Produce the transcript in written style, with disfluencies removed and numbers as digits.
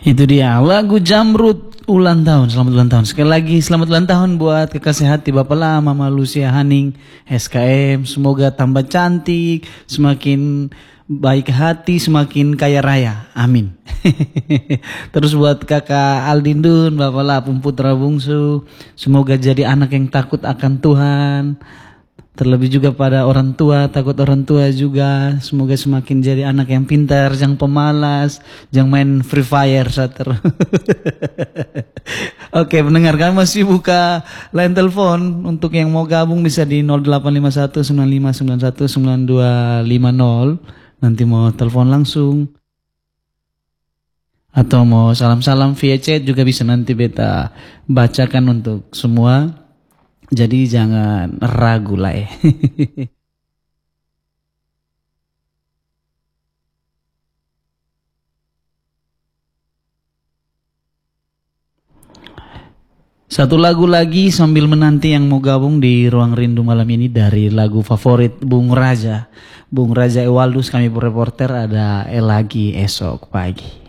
Itu dia lagu Jamrud ulang tahun. Selamat ulang tahun. Sekali lagi selamat ulang tahun buat kekasih hati Bapak Lah, Mama Lucia Haning, SKM. Semoga tambah cantik, semakin baik hati, semakin kaya raya. Amin. Terus buat kakak Aldindun, Bapak Lah, Putra Bungsu. Semoga jadi anak yang takut akan Tuhan. Terlebih juga pada orang tua, takut orang tua juga. Semoga semakin jadi anak yang pintar, jangan pemalas, jangan main Free Fire sater. Oke, pendengar, kami masih buka line telepon. Untuk yang mau gabung bisa di 0851 9591 9250. Nanti mau telepon langsung atau mau salam-salam via chat juga bisa, nanti beta bacakan untuk semua. Jadi jangan ragu lah ya. Satu lagu lagi sambil menanti yang mau gabung di Ruang Rindu malam ini dari lagu favorit Bung Raja. Bung Raja Ewaldus, kami reporter, ada lagi esok pagi.